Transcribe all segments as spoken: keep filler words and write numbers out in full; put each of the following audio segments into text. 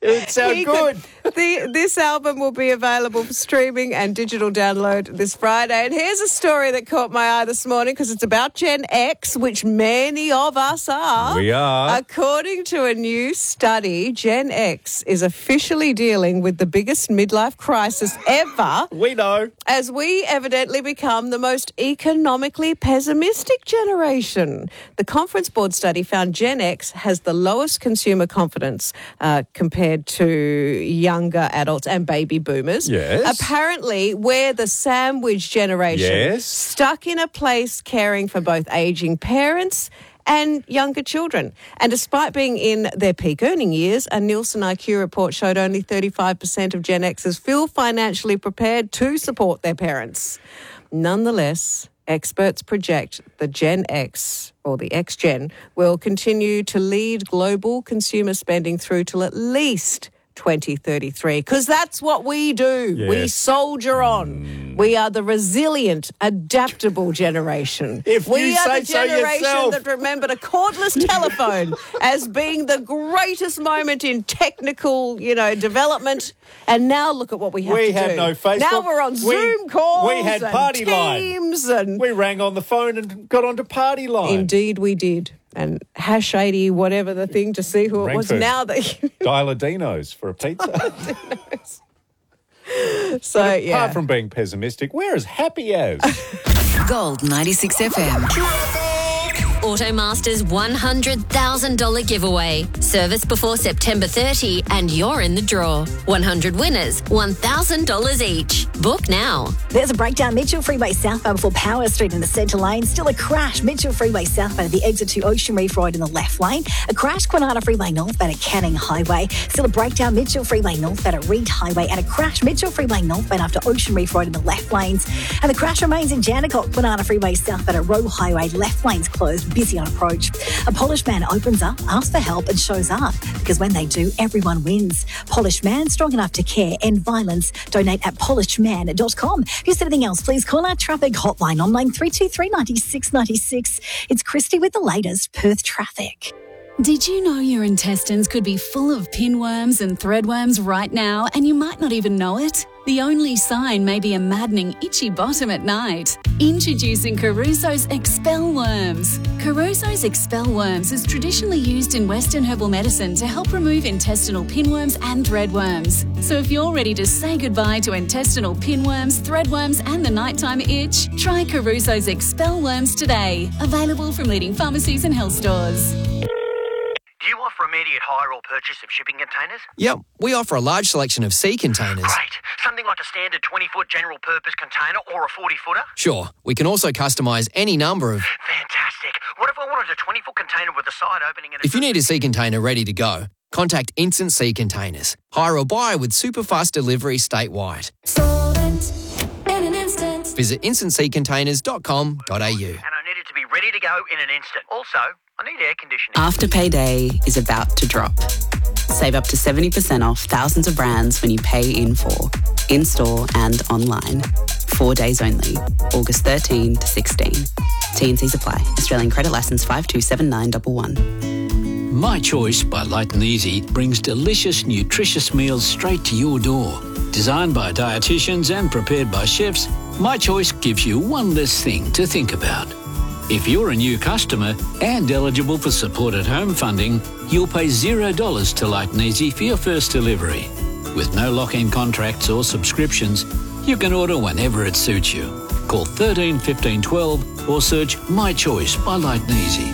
It sounds good. The, this album will be available for streaming and digital download this Friday. And here's a story that caught my eye this morning because it's about Gen X, which many of us are. We are. According to a new study, Gen X is officially dealing with the biggest midlife crisis ever. We know. As we evidently become the most economically pessimistic generation. The Conference Board study found Gen X has the lowest consumer confidence uh, compared to younger adults and baby boomers. Yes. Apparently, we're the sandwich generation. Yes. Stuck in a place caring for both ageing parents and younger children. And despite being in their peak earning years, a Nielsen I Q report showed only thirty-five percent of Gen Xers feel financially prepared to support their parents. Nonetheless, experts project the Gen X, or the X-Gen, will continue to lead global consumer spending through till at least twenty thirty-three, because that's what we do. Yes. We soldier on. Mm. We are the resilient, adaptable generation. If we you are say the so generation yourself. that remembered a cordless telephone as being the greatest moment in technical, you know, development. And now look at what we have We to have do. no Facebook. Now we're on We- Zoom calls. we had and Party Line. Teams and We rang on the phone and got onto Party Line. Indeed, we did. And hash eighty, whatever the thing, to see who it was. Rankford. Now that Dialadino's for a pizza. so Apart yeah. from being pessimistic, we're as happy as. Gold ninety-six F M. Automaster's one hundred thousand dollars giveaway. Service before September thirtieth and you're in the draw. one hundred winners, one thousand dollars each. Book now. There's a breakdown Mitchell Freeway southbound before Power Street in the centre lane. Still a crash Mitchell Freeway southbound at the exit to Ocean Reef Road in the left lane. A crash Kwinana Freeway northbound at Canning Highway. Still a breakdown Mitchell Freeway northbound at Reed Highway. And a crash Mitchell Freeway northbound after Ocean Reef Road in the left lanes. And the crash remains in Jandakot, Kwinana Freeway southbound at Roe Highway. Left lanes closed, busy on approach. A polished man opens up, asks for help and shows up. Because when they do, everyone wins. Polished man, strong enough to care, end violence. Donate at polished man dot com. If there's anything else, please call our traffic hotline on line three two three, nine six nine six. It's Christy with the latest Perth traffic. Did you know your intestines could be full of pinworms and threadworms right now and you might not even know it? The only sign may be a maddening itchy bottom at night. Introducing Caruso's Expel Worms. Caruso's Expel Worms is traditionally used in Western herbal medicine to help remove intestinal pinworms and threadworms. So if you're ready to say goodbye to intestinal pinworms, threadworms and the nighttime itch, try Caruso's Expel Worms today. Available from leading pharmacies and health stores. Do you offer immediate hire or purchase of shipping containers? Yep, we offer a large selection of sea containers. Great. Something like a standard twenty-foot general purpose container or a forty-footer? Sure, we can also customise any number of... Fantastic. What if I wanted a twenty-foot container with a side opening and a... If you need a sea container ready to go, contact Instant Sea Containers. Hire or buy with super fast delivery statewide. In an instant. Visit instant sea containers dot com dot a u. And I need it to be ready to go in an instant. Also, I need air conditioning. Afterpay Day is about to drop. Save up to seventy percent off thousands of brands when you pay in full, in-store and online. Four days only, August thirteenth to sixteenth. T and C's apply. Australian credit licence five two seven nine one one. My Choice by Light and Easy brings delicious, nutritious meals straight to your door. Designed by dietitians and prepared by chefs, My Choice gives you one less thing to think about. If you're a new customer and eligible for supported home funding, you'll pay zero dollars to Light and Easy for your first delivery. With no lock-in contracts or subscriptions, you can order whenever it suits you. Call thirteen fifteen twelve or search My Choice by Light and Easy.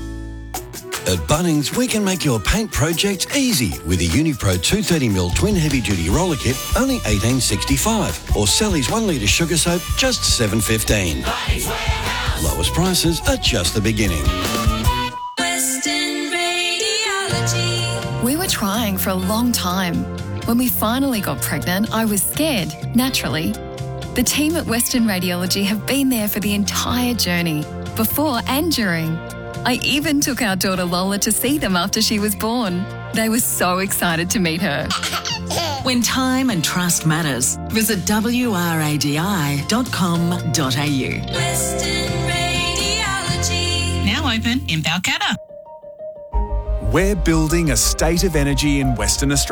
At Bunnings, we can make your paint project easy with a Unipro two thirty millimeter twin heavy-duty roller kit, only eighteen sixty-five, or Sally's one litre sugar soap, just seven fifteen. Lowest prices are just the beginning. Western Radiology. We were trying for a long time. When we finally got pregnant, I was scared, naturally. The team at Western Radiology have been there for the entire journey, before and during. I even took our daughter Lola to see them after she was born. They were so excited to meet her. When time and trust matters, visit w r a d i dot com dot a u. Western Radiology. Now open in Balcatta. We're building a state of energy in Western Australia.